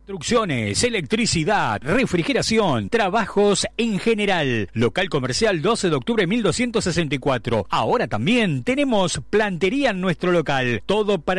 Construcciones, electricidad, refrigeración, trabajos en general. Local comercial 12 de octubre 1264. Ahora también tenemos plantería en nuestro local. Todo para